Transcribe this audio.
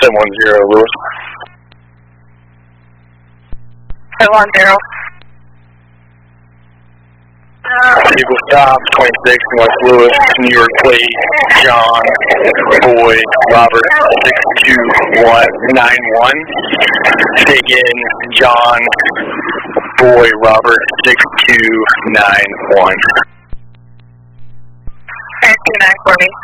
710, Lewis. 710. Vehicle stop, 26 West Lewis, New York plate, John, Boy, Robert, 62191. Take in John, Boy, Robert, 6291. 2940.